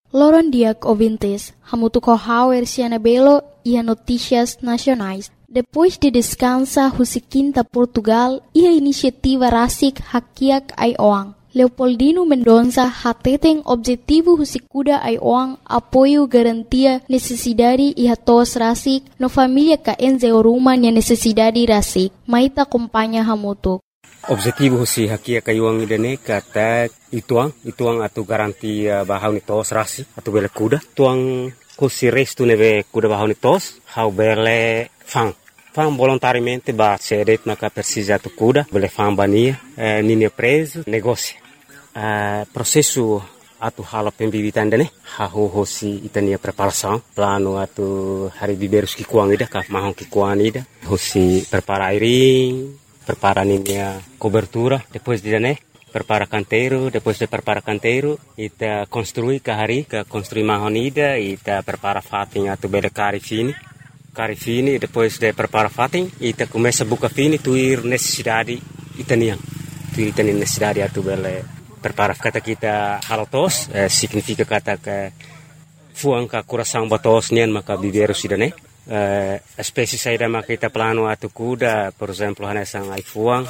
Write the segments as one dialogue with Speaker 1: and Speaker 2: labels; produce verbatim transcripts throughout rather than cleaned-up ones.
Speaker 1: Loron diak ouvintes, hamutu corral erciana belo e a notícias nacionais. Depois de descansa Husiquinta Portugal e a iniciativa Rasik Hakiak Aioang. Leopoldino Mendonça hateten objetivo Husikuda Aioang apoio garantia necessidade e hatos Rasik no família ka enzeoruma nia necessidade Rasik. Maita acompanha hamutu.
Speaker 2: Objetivo si Hakiak Aioang idane kata ituang, ituang atu garantia bahau ni tos Rasik atu bele kuda. Tuang Kusi resto neve kuda bahau ni tos, hau bele fang. Fang volontariamente ba sedet naka persisa tu kuda, bele fang bania, eh, nini preso, negócio. Eh, processo atu hala pembibitan dane, hau hosi itania preparação, plano atu hari biberus ki kuang ida, ka mahong ki kuang ida, hosi prepara airing, prepara ninia cobertura, depois de dane, prepara canteiro, depois de prepara canteiro, ita construi kahari, ka construi mahonida, ita prepara fating atu bele kari fini, kari fini, depois de prepara fating, ita começa buka fini, tuir necessidade itaniang, tuir itani necessidade atu bele prepara kata kita halotos, eh, significa kata ke fuang ka coração batos nian maka biberu sidane, eh, espécie saída maka kita plano atu kuda, por exemplo, hanesang ai fuang,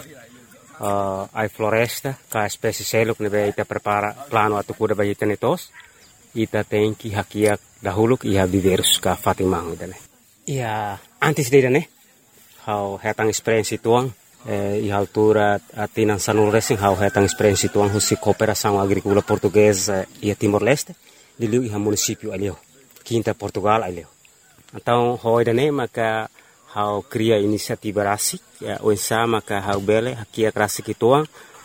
Speaker 2: Uh, ai floresta, ka espécie seluk nebe ita prepara plano atu kuda bayi tenetos, ita tenki hakiak dahuluk iha biverus ka fatimang idane. Ia antes de idane, hau hetang experiência tuang, eh, iha altura atinan sanul racing hau hetang experiência tuang husi cooperação agrícola portuguesa ia Timor-Leste, diliu iha município alio, Quinta Portugal alio. Então, ho idane maka hau cria inisiativa Rasik, ya, uensa maka hau bele hakia Rasik ituang,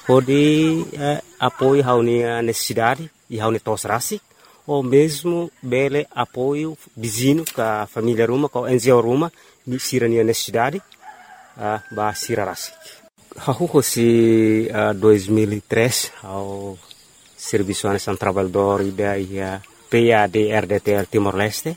Speaker 2: hodi eh, apoio hau ni necessidade e hau ni tos Rasik, ou mesmo bele apoio vizinho ka família Ruma, ka enzio Ruma, ni sira ni necessidade, uh, ba sira Rasik. Hau hosi uh, dois mil e três, hau serviço anesan trabalhador ida ia P A D R D T L Timor-Leste,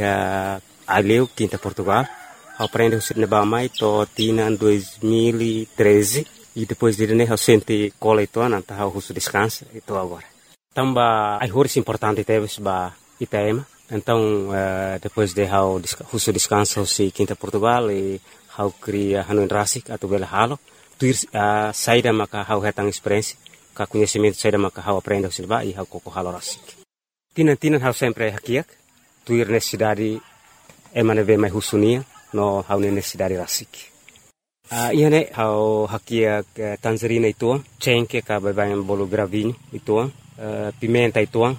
Speaker 2: ia aleu Quinta Portugal. Aprende o cinema mais to tina em dois mil e treze e depois de né eu senti cola e toa nanta eu russo descansa e tô agora. Tamba ai horas importante teve ba Itaema. Então uh, depois de eu russo descansa o si Quinta Portugal e eu cria Hanoi Rasik atau bela halo. Tuir uh, saída maka eu hetang experiência, ka conhecimento saída maka eu aprende o cinema e eu koko halo Rasik. Tina tina eu sempre hakiak. Tuir necessidade emane ve mai russunia. No hau necessidade Rasik. Uh, ia ne hau hakia uh, tangerina ituang, cengke ka babayan bolo gravinho ituang, uh, pimenta ituang,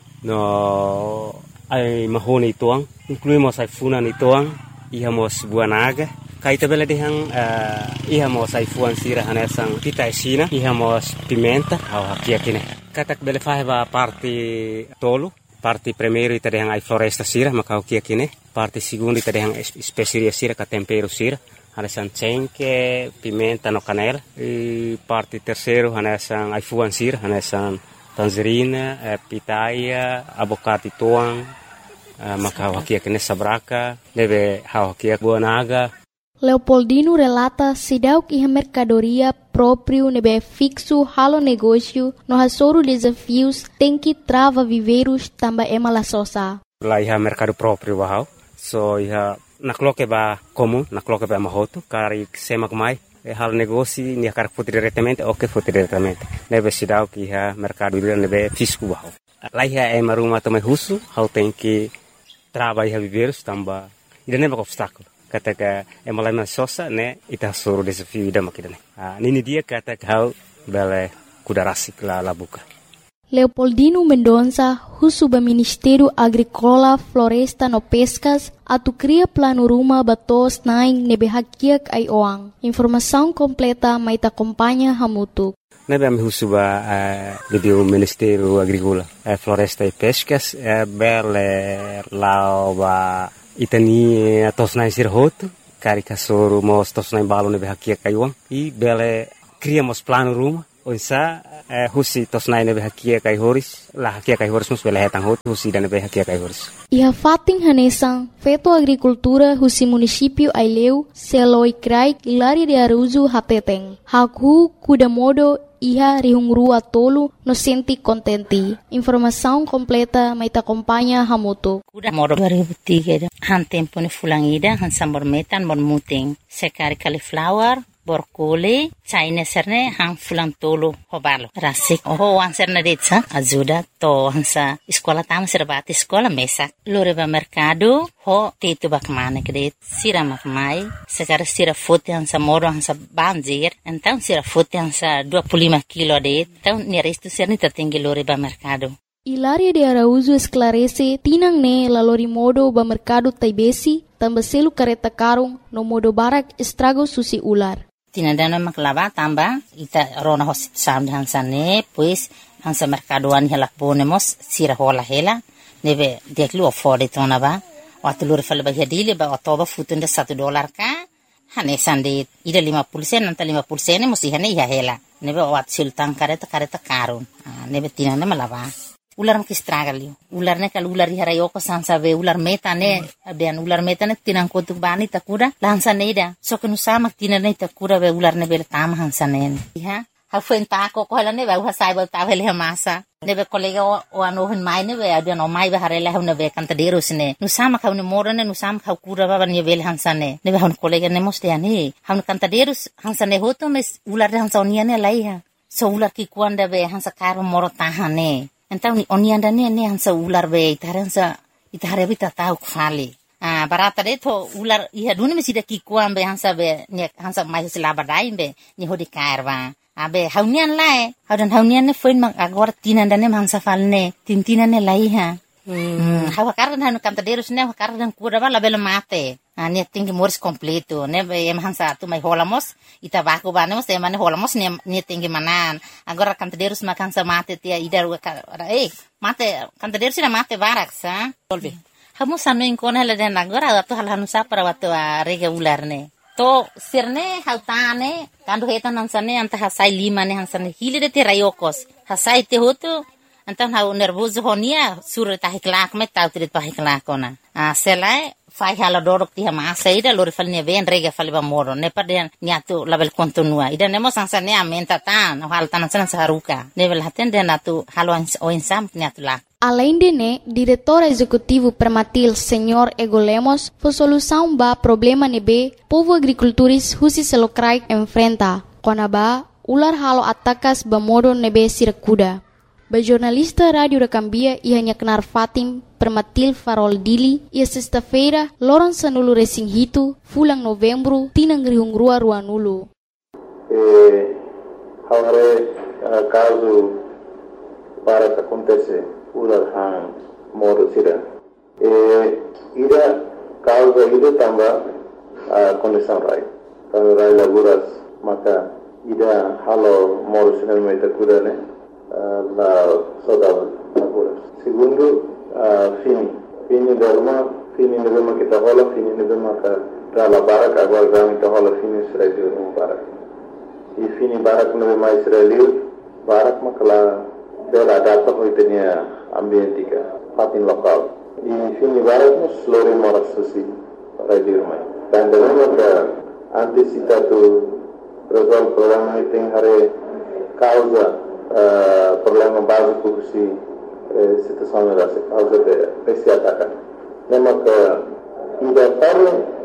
Speaker 2: no ai mahoni ituang, incluímos ai funan ituang, ihamos buanaga, kaita bela dehang uh, ihamos ai fuan sira hanesang pita esina, ihamos pimenta, hau hakia kine. Katak bela faheba parte tolo, parte primeiro ita dehang ai floresta sira, maka hau kia kine. Parte segundo ita dehang especiaria sira, ka tempero sira, hanesan cengke, pimenta no canela. E parte terceiro hanesan ai fuan sira, hanesan tangerina, eh, pitaia, abocate tuang, eh, maka hau hakia kine sabraka, deve hau hakia buanaga.
Speaker 1: Leopoldino relata sidauk iha mercadoria próprio nebe fixo halo negócio no hasoro desafios tem que trava viveiros tamba ema la sosa.
Speaker 2: Lá iha mercado próprio bahau. So iha nakloke ba comum, nakloke ba mahoto, kari semak mai, e hal negócio ni akar foto diretamente ou que foto diretamente. Nebe sidau que iha mercado ira nebe fisco bahau. Lá iha ema ruma também russo, hau tem que trava iha viveiros tamba ida nebe obstáculo. Kata ka ema la sosa ne ita soro desafio ida makidane. Ah nini dia kata hau bele kuda Rasik la la buka.
Speaker 1: Leopoldino Mendonça, Husuba Ministério Agrícola, Floresta no Pescas, atu cria plano ruma batos naing nebe hakiak Aioang. Informação completa mai ta acompanha hamutu.
Speaker 2: Nebe am Husuba uh, do Ministério Agrícola, uh, Floresta e Pescas, uh, bele lao ba itani tos naing sirhoto, kari kasoro mos tos naing balo nebe hakiak Aioang e bele criamos plano ruma. Onsa eh, husi tos naing nebe hakia kai horis, la hakia kai horis mus bela hetang hot husi dan nebe hakia kai horis.
Speaker 1: Iha fating hanesang, feto agricultura husi município Aileu, Seloi Krai, Ilaria de Aruzu Hateteng. Haku kuda modo iha rihungrua tolu no senti contenti. Informação completa mai ta acompanha hamutu.
Speaker 3: Udah moro dua ribu tiga han tempo ni fulangida han sambor metan mor muting sekari cauliflower borkoli China serne han fulang tolu hobalo rasik oh han serne detsa ajuda to hansa sekolah tam serbati sekolah mesak lore ba mercado ho tetu bakmane kredit sira makmai sekar sira fote hansa moro hansa banjir então sira fote hansa dua puluh lima kilo det então ni resto serne tertinggi lore ba mercado.
Speaker 1: Hilaria de Araújo esclarece tinang ne lalori modo ba mercado taibesi tambah selu kareta karung no modo barak estrago susi ular.
Speaker 3: Tinandana maklava tamba ita rona hosit sam hansa ne pues hansa mercadoan hela ponemos sira hola hela nebe deklu afford tona ba watulur fal ba hadile ba otoba futunda satu dolar ka hane sande ida lima puluh sen nanta lima puluh sen musi hane ya hela nebe wat sultan kareta kareta karun nebe tinanda malava ular makistragali ular ne kal ular harayo ko sansa be ular meta ne abian ular meta ne tinang ko tu bani takura lansa ne da so kenu sama tinan ne takura be ular ne be tam hansa ne ha ha fenta ko ko hala ne ba ha sai ba ta hele masa ne be kolega o ano hin mai ne be abian o mai be harela hu ne be kan taderos ne nu sama ka ne mora ne nu sama ka kura ba ne be hansa ne ne be han kolega ne moste ne han kan taderos hansa ne hoto mes ular hansa onia ne lai ha so ular ki kuanda be hansa karo moro tahane. Então, onianda ne ne hansa ular be itaransa itare bita tau kfali. Ah, barata de to ular iha dune mesida ki kuam be hansa be ne hansa mai sila badai be ni hodi karwa. Abe haunian lae, haudan haunian ne foin mak agora tinanda ne hansa falne, tintina ne lai ha. Hmm, hawa kardan hanu kantaderos ne kardan kura bala bela mate. Ah, ne tinggi moris completo, ne be em hansa tu mai holamos, ita baku banemos e mane holamos ne ne tinggi manan. Agora kantaderos makan sa mate tia ida ru ka eh mate kantaderos na mate barak sa. Solve. Hamu sanu inkona la den agora tu hal hanu sa para watu rega ular ne. To sirne hautane kandu hetan hansane anta hasai lima ne hansane hili de terayokos. Hasai te hotu antan hau nervoso honia sur ta hiklak met tau trit pa hiklakona. Ah selai fai hala dorok ti hama saida lori falne ven rega falba moro ne paden niatu label kontinua ida nemo sansane amenta tan hal tan san saruka level haten den atu halo o insam niatu la.
Speaker 1: Além de ne, diretor executivo Permatil, senhor Ego Lemos, foi solução ba problema nebe povo agricultores husi selokrai enfrenta. Kona ba ular halo atakas ba modo nebe sirakuda. Ba jornalista Rádio da Cambia ia nyaknar Fatim Permatil Farol Dili ia sexta-feira loron sanulu resing hitu fulang novembro tinang rihungrua ruanulu.
Speaker 4: Eh, haware uh, caso para que acontece ular han modo sira. Eh, ida causa ida tamba uh, condição rai. Kalau rai laburas maka ida halo modo sira mai takuda ne. Uh, la saudade laboras. Segundo, uh, fini. Fini derma, fini nebema kita hola, fini nebema ka dala barak agora gami kita hola fini Israel no barak. E fini barak nebema Israel barak makala dela data hoitenia ambientika, fatin lokal. E fini barak nos lori moras susi radio mai. Dan derma ka antisipatu resolve problema tem hare causa Uh, problema básico si eh, situação da causa de esse ataque. Lembra que ainda para